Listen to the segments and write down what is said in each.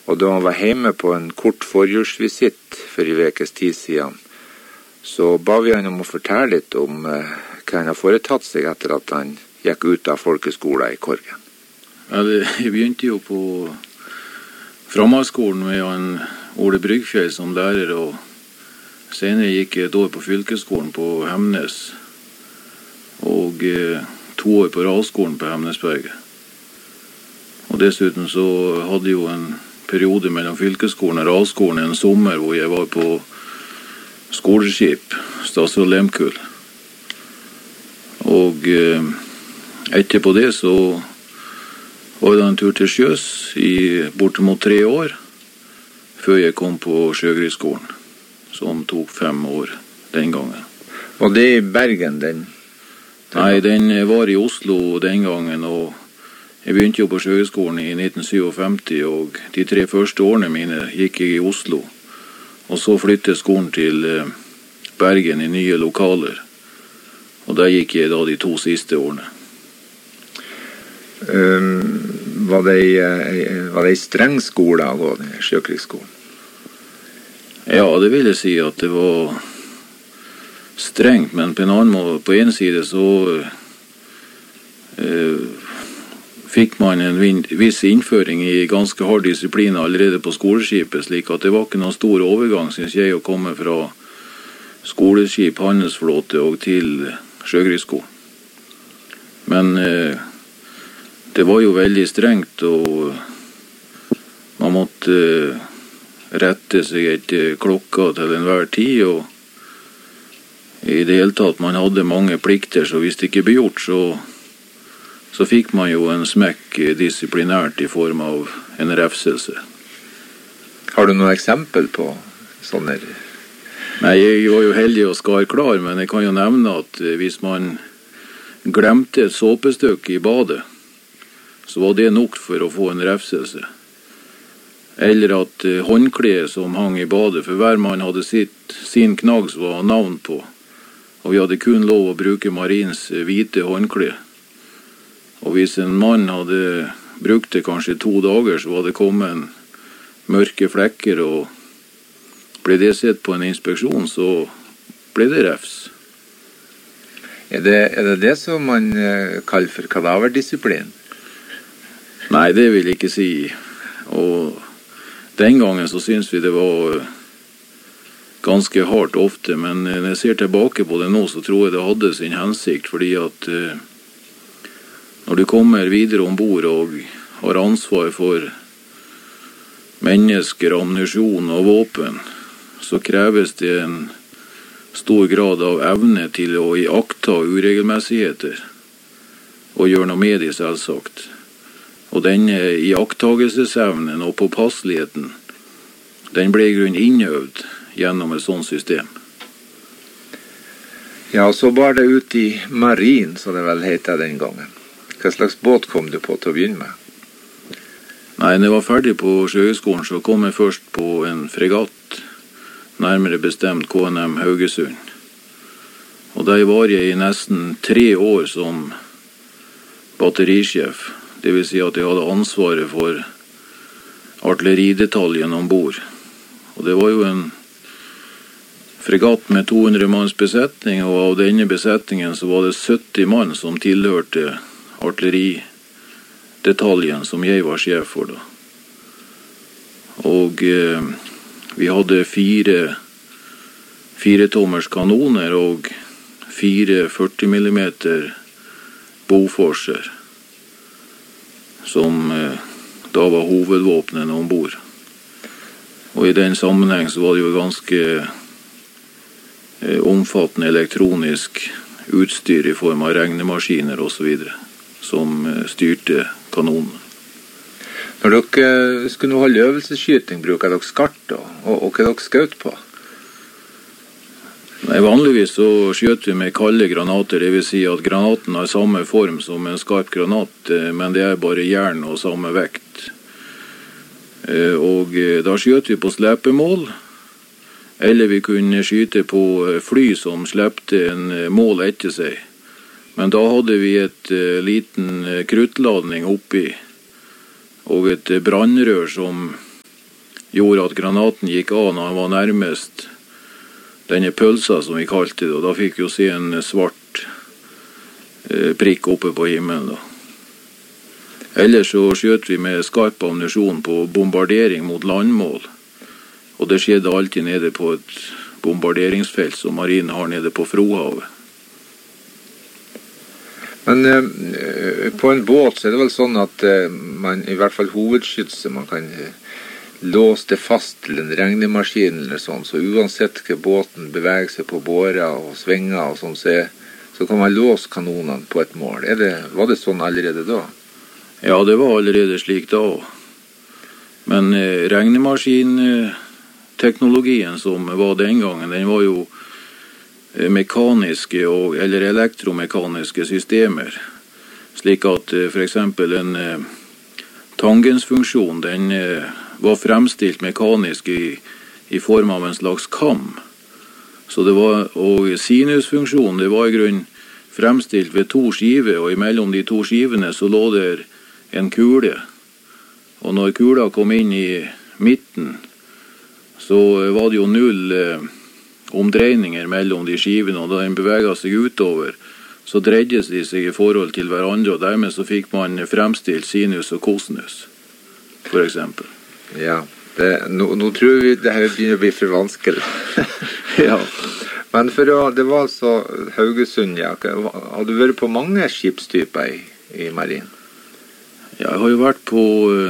Og da han var hjemme på en kort forhjulsvisitt for en ukes tid siden, så ba vi han om å fortelle litt om hva han har foretatt seg etter at han gikk ut av folkeskolen i Korgen. Ja, jeg begynte jo på Framhaldsskolen med han Ole Bryggfjell som lærer, og senere gikk jeg et år på fylkesskolen på Hemnes, og 2 år på realskolen på Hemnesberget. Og dessuten så hadde jeg jo en periode mellom fylkesskolen og realskolen en sommer hvor jeg var på skoleskip, Statsråd Lemkull. Og etterpå det så var det en tur til sjøs i bortimot 3 år, før jeg kom på Sjøgriskolen, som tok 5 år den gangen. Og det i Bergen, den? Nei, den var i Oslo den gangen, og jeg begynte jo på Sjøgriskolen i 1957, og de 3 første årene mine gikk jeg i Oslo. Og så flyttet skolen til Bergen i nye lokaler, og der gikk jeg da de 2 siste årene. Var det en streng skole å gå i Sjøkrigsskolen? Ja, det vil jeg si at det var strengt, men på en annen måte, på en side så fikk man en viss innføring i ganske hard disiplin allerede på skoleskipet, slik at det var ikke noen stor overgang, synes jeg, å komme fra skoleskip, handelsflåte og til Sjøgriskolen. Men det var jo veldig strengt, og man måtte rette seg etter klokka til enhver tid, og i det hele tatt man hadde mange plikter, så hvis det ikke ble gjort, så fikk man jo en smekk disiplinært i form av en refselse. Har du noe eksempel på sånne? Nei, jeg var jo heldig og skar klar, men jeg kan jo nevne at hvis man glemte et såpestykke i badet, så var det nok for å få en refselse. Eller at håndkleet som hang i badet, for hver mann hadde sin knagg som var navn på, og vi hadde kun lov å bruke Marins hvite håndkle. Og hvis en mann hadde brukt det kanskje 2 dager, så var det kommet mørke flekker, og ble det sett på en inspeksjon, så ble det refs. Er det som man kaller for kadaverdisiplin? Nei, det vil jeg ikke si. Og den gangen så synes vi det var ganske hardt ofte, men når jeg ser tilbake på det nå, så tror jeg det hadde sin hensikt, fordi at når du kommer videre ombord og har ansvar for mennesker, ammunisjon og våpen, så kreves det en stor grad av evne til å iaktta uregelmessigheter og gjøre noe med det, selvsagt. Og denne iakttagelsesevnen og påpasseligheten, den ble i grunn innøvd gjennom et sånt system. Ja, så var det ut i Marin, så det vel heter den gangen. Hva slags båt kom du på til å begynne med? Nei, når jeg var ferdig på Sjøgriskolen, så kom jeg først på en fregatt, nærmere bestemt KNM Haugesund. Og der var jeg i nesten 3 år som batterisjef. Det vil si at jeg hadde ansvaret for artilleridetaljen ombord. Og det var jo en fregatt med 200 manns besetning, og av denne besetningen så var det 70 mann som tilhørte artilleridetaljen som jeg var sjef for da. Og vi hadde 4 tommers kanoner og 4 40 millimeter Boforser, som da var hovedvåpnene ombord. Og i den sammenheng så var det jo ganske omfattende elektronisk utstyr i form av regnemaskiner og så videre, som styrte kanonene. Når dere skulle holde øvelsesskyting, bruker dere skart, og hva dere skjøt på? Nei, vanligvis så skjøt vi med kalde granater, det vil si at granaten har samme form som en skarp granat, men det er bare jern og samme vekt. Og da skjøt vi på slepemål, eller vi kunne skyte på fly som slepte en mål etter seg. Men da hadde vi et liten kruttladning oppi, og et brannrør som gjorde at granaten gikk av når han var nærmest denne pølsa som vi kalte det, og da fikk vi jo se en svart prikk oppe på himmelen da. Ellers så skjøt vi med skarp ammunisjon på bombardering mot landmål, og det skjedde alltid nede på et bombarderingsfelt som marinen har nede på Frohavet. Men på en båt så det vel sånn at man, i hvert fall hovedskytset, man kan låse det fast til en regnemaskin eller sånn, så uansett hva båten beveger seg på båra og svinger og sånn, så kan man låse kanonene på et mål. Var det sånn allerede da? Ja, det var allerede slik da. Men regnemaskinteknologien som var den gangen, den var jo mekaniske eller elektromekaniske systemer, slik at for eksempel en tangensfunksjon, den var fremstilt mekanisk i form av en slags kam. Så det var, og sinusfunksjonen, det var i grunn fremstilt ved 2 skiver, og imellom de 2 skivene så lå der en kule. Og når kula kom inn i midten, så var det jo 0 omdreininger mellom de skivene, og da den beveget seg utover, så dreide de seg i forhold til hverandre, og dermed så fikk man fremstilt sinus og kosinus, for eksempel. Ja, nå tror vi det her begynner å bli for vanskelig. Ja. Men det var altså Haugesund, ja. Har du vært på mange skipstyper i marinen? Ja, jeg har jo vært på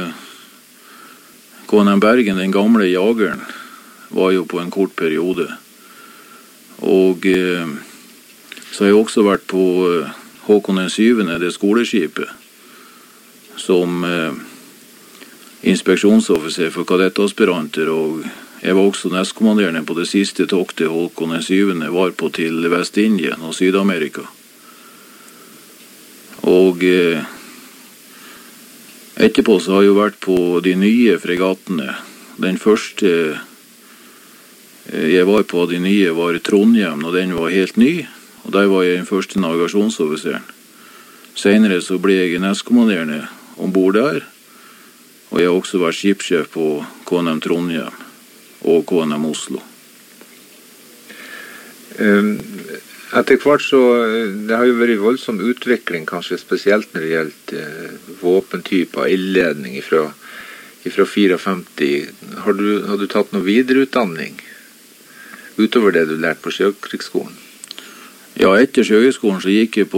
KNM Bergen, den gamle jageren, var jo på en kort periode. Og så har jeg også vært på Håkon den 7., det skoleskipet, som inspeksjonsoffiser for kadettaspiranter, og jeg var også nestkommanderende på det siste toktet Håkon den 7. var på til Vest-Indien og Sydamerika. Og etterpå så har jeg jo vært på de nye fregattene. Den første jeg var på de nye var Trondheim, og den var helt ny, og der var jeg den første navigasjonsoffiseren. Senere så ble jeg nestkommanderende ombord der, og jeg har også vært skipssjef på KNM Trondheim og KNM Oslo. Etter hvert så, det har jo vært voldsom utvikling, kanskje spesielt når det gjelder våpentyper, ildledning fra 54. Har du tatt noe videreutdanning utover det du lærte på Sjøkrigsskolen? Ja, etter Sjøkrigsskolen så gikk jeg på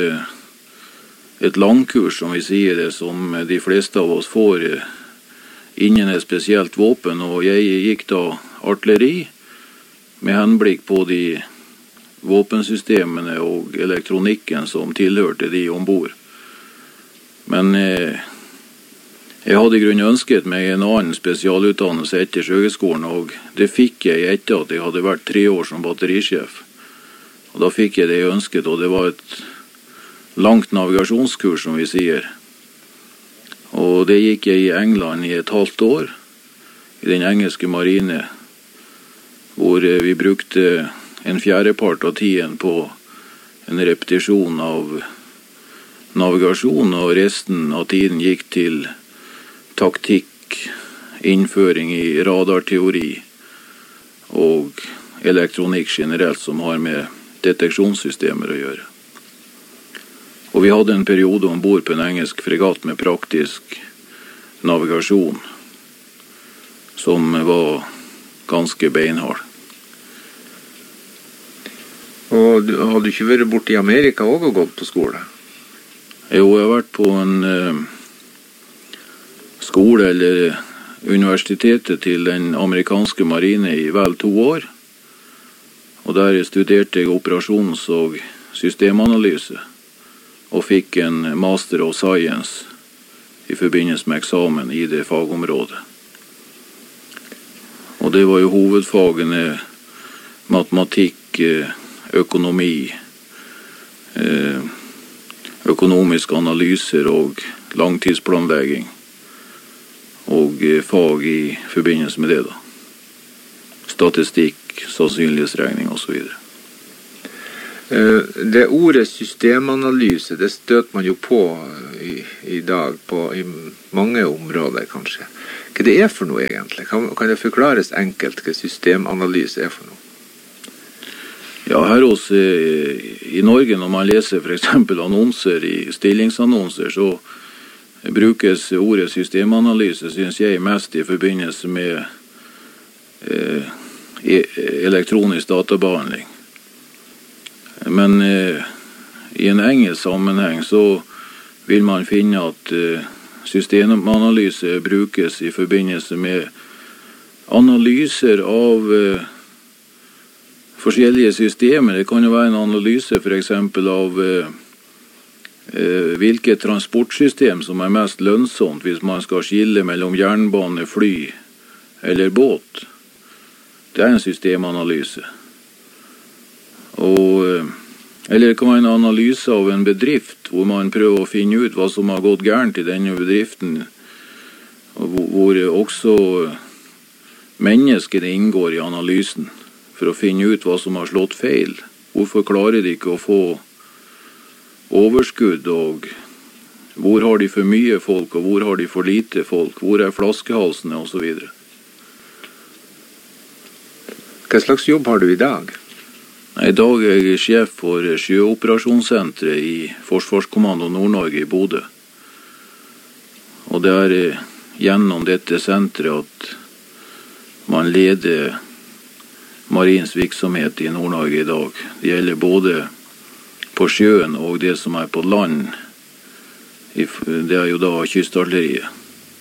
et langkurs, som vi sier det, som de fleste av oss får innen et spesielt våpen, og jeg gikk da artilleri med henblikk på de våpensystemene og elektronikken som tilhørte de ombord. Men jeg hadde i grunnen ønsket meg en annen spesialutdannelse etter Sjøkrigsskolen, og det fikk jeg etter at jeg hadde vært 3 år som batterisjef. Og da fikk jeg det jeg ønsket, og det var et langt navigasjonskurs, som vi sier. Og det gikk jeg i England i et halvt år, i den engelske marine, hvor vi brukte en 4/4 av tiden på en repetisjon av navigasjon, og resten av tiden gikk til taktikk, innføring i radarteori og elektronikk generelt, som har med deteksjonssystemer å gjøre. Og vi hadde en periode ombord på en engelsk fregatt med praktisk navigasjon, som var ganske beinhard. Og har du ikke vært borte i Amerika også og gått på skole? Jo, jeg har vært på en skole, eller universitetet til den amerikanske marine i vel 2 år. Og der studerte jeg operasjons- og systemanalyse, og fikk en Master of Science i forbindelse med eksamen i det fagområdet. Og det var jo hovedfagene matematikk, økonomi, økonomiske analyser og langtidsplanlegging, og fag i forbindelse med det da. Statistikk, sannsynlighetsregning og så videre. Det ordet systemanalyse, det støter man jo på i dag i mange områder kanskje. hva det for noe egentlig? Kan det forklares enkelt hva systemanalyse for noe? Ja, her hos i Norge, når man leser for eksempel annonser i stillingsannonser, så brukes ordet systemanalyse, synes jeg, mest i forbindelse med elektronisk databehandling. Men i en engelsk sammenheng så vil man finne at systemanalyse brukes i forbindelse med analyser av forskjellige systemer. Det kan jo være en analyse for eksempel av hvilket transportsystem som mest lønnsomt hvis man skal skille mellom jernbane, fly eller båt. Det en systemanalyse. Eller det kan være en analyse av en bedrift hvor man prøver å finne ut hva som har gått gærent i denne bedriften, hvor også menneskene inngår i analysen for å finne ut hva som har slått feil. Hvorfor klarer de ikke å få overskudd, og hvor har de for mye folk, og hvor har de for lite folk, hvor flaskehalsene og så videre. Hva slags jobb har du i dag? I dag er jeg sjef for sjøoperasjonssenteret i Forsvarskommando Nord-Norge i Bodø. Og det gjennom dette senteret at man leder marins virksomhet i Nord-Norge i dag. Det gjelder både på sjøen og det som på land. Det jo da kystartilleriet.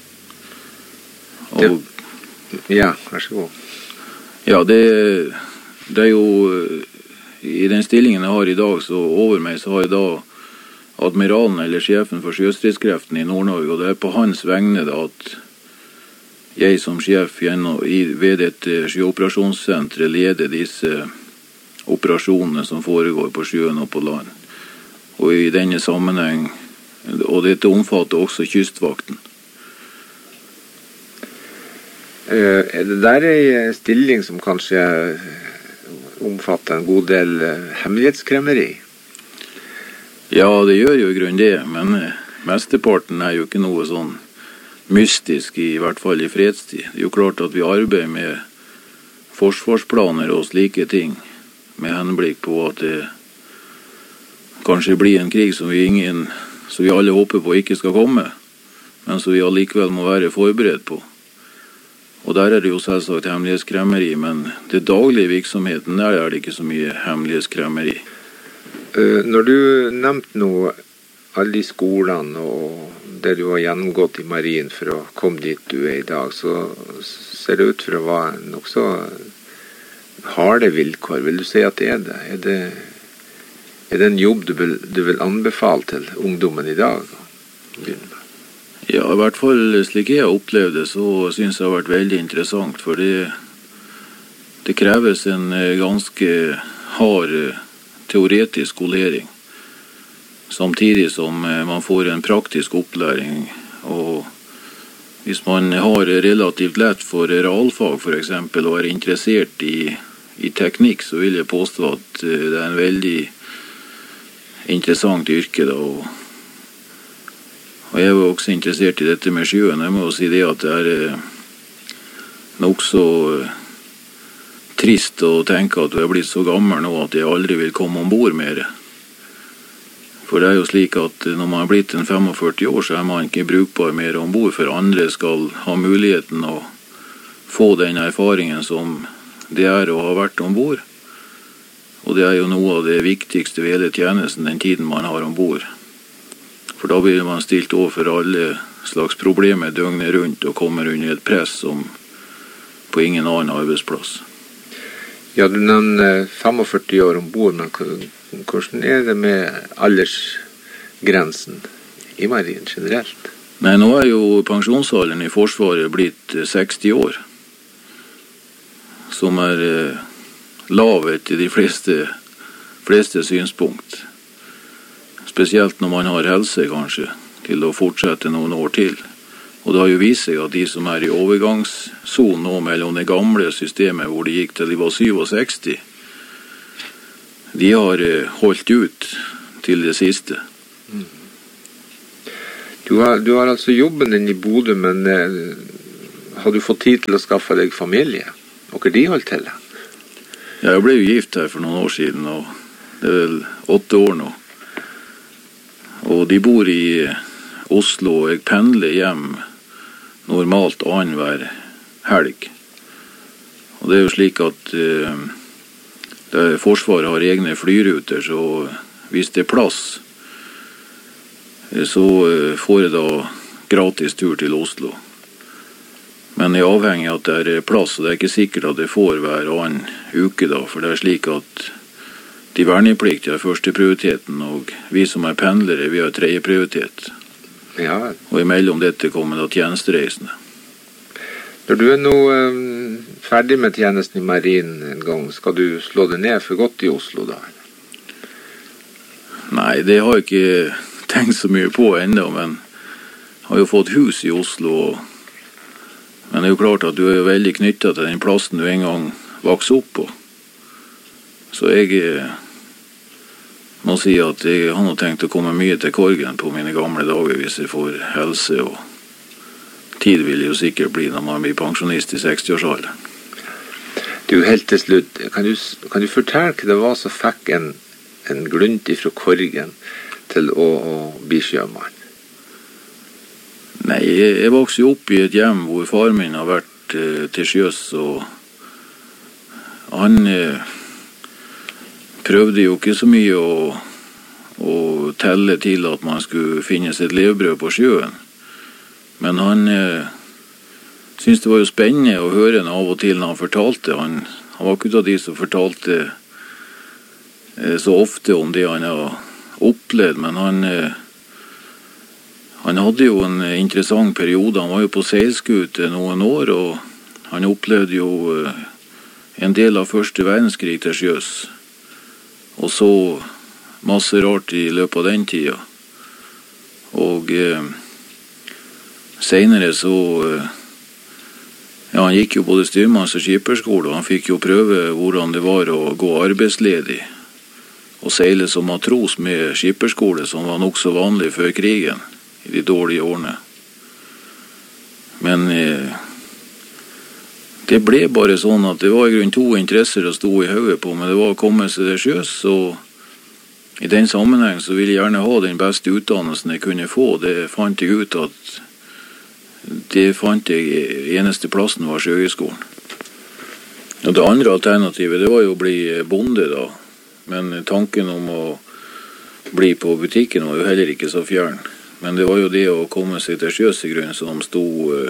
Ja, vær så god. Ja, det jo i den stillingen jeg har i dag, så over meg så har jeg da admiralen eller sjefen for sjøstridskreften i Nord-Norge, og det på hans vegne da at jeg som sjef ved dette sjøoperasjonssenteret leder disse operasjonene som foregår på sjøen og på land. Og i denne sammenheng, og dette omfatter også kystvakten. Det der en stilling som kanskje omfatter en god del hemmelighetskremmeri? Ja, det gjør jo i grunn det, men mesteparten jo ikke noe sånn mystisk, i hvert fall i fredstid. Det jo klart at vi arbeider med forsvarsplaner og slike ting, med henblikk på at det kanskje blir en krig som vi alle håper på ikke skal komme, men som vi allikevel må være forberedt på. Og der det jo selvsagt hemmelighetskremmeri, men det daglige virksomheten, der det ikke så mye hemmelighetskremmeri. Når du nevnte nå alle de skolene og det du har gjennomgått i marinen for å komme dit du i dag, så ser det ut for å være nokså harde vilkår. Vil du si at det det? Er det en jobb du vil anbefale til ungdommen i dag? Ja, i hvert fall slik jeg har opplevd det, så synes jeg det har vært veldig interessant, for det kreves en ganske hard teoretisk skolering, samtidig som man får en praktisk opplæring. Og hvis man har relativt lett for realfag for eksempel, og interessert i teknikk, så vil jeg påstå at det en veldig interessant yrke da. Og jeg var også interessert i dette med sjøen. Jeg må jo si det at det nok så trist å tenke at du blitt så gammel nå at jeg aldri vil komme ombord mer. For det jo slik at når man blitt en 45 år, så man ikke brukbar mer ombord, for andre skal ha muligheten å få den erfaringen som det å ha vært ombord. Og det jo noe av det viktigste ved hele tjenesten, den tiden man har ombord. For da blir man stilt overfor alle slags problemer døgnet rundt og kommer under et press som på ingen annen arbeidsplass. Ja, du nevner 45 år ombord, men hvordan det med aldersgrensen i marinen generelt? Nei, nå jo pensjonsalderen i Forsvaret blitt 60 år, som lav etter de fleste synspunkt. Spesielt når man har helse, kanskje, til å fortsette noen år til. Og det har jo vist seg at de som i overgangssonen nå mellom det gamle systemet, hvor de gikk til de var 67, de har holdt ut til det siste. Du har altså jobben din i Bodø, men har du fått tid til å skaffe deg familie? Og hva de holdt til? Ja, jeg ble jo gift her for noen år siden, og det er vel 8 år nå. Og de bor i Oslo, og jeg pendler hjem normalt annenhver helg. Og det er jo slik at Forsvaret har egne flyruter, så hvis det er plass, så får jeg da gratis tur til Oslo. Men jeg er avhengig av at det er plass, og det er ikke sikkert at jeg får hver annen uke da, for det er slik at de vernepliktige er første prioriteten, og vi som er pendlere, vi har tredje prioritet. Ja. Og imellom dette kommer da tjenestereisende. Når du er nå ferdig med tjenesten i Marinen en gang, skal du slå deg ned for godt i Oslo da? Nei, det har jeg ikke tenkt så mye på ennå, men jeg har jo fått hus i Oslo. Men det er jo klart at du er jo veldig knyttet til den plassen du en gang vokste opp på. Så jeg må si at jeg har nå tenkt å komme mye til Korgen på mine gamle dager hvis jeg får helse, og tid vil jo sikkert bli når man blir pensjonist i 60-årsalderen. Du, helt til slutt, kan du fortelle hva det var som fikk en glunt fra Korgen til å bli sjømann? Nei, jeg vokste jo opp i et hjem hvor far min har vært til sjøs, og han prøvde jo ikke så mye å telle til at man skulle finne sitt levebrød på sjøen. Men han syntes det var jo spennende å høre han av og til når han fortalte. Han var ikke av de som fortalte så ofte om det han har opplevd, men han hadde jo en interessant periode. Han var jo på seilskute noen år, og han opplevde jo en del av første verdenskrig til sjøs. Og så masse rart i løpet av den tida. Og senere så han gikk jo både styrmanns- og skipperskole, og han fikk jo prøve hvordan det var å gå arbeidsledig og seile som matros med skipperskole, som var nok så vanlig før krigen i de dårlige årene. Men det ble bare sånn at det var i grunn 2 interesser å stå i hodet på, men det var å komme seg til sjøs, og i den sammenheng så ville jeg gjerne ha den beste utdannelsen jeg kunne få. Det fant jeg ut at eneste plassen var Sjøhøgskolen. Og det andre alternativet, det var jo å bli bonde da, men tanken om å bli på butikken var jo heller ikke så fjern. Men det var jo det å komme seg til sjøs i grunn som stod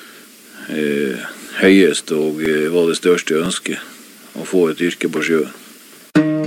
høyest og var det største ønsket, å få et yrke på sjøen.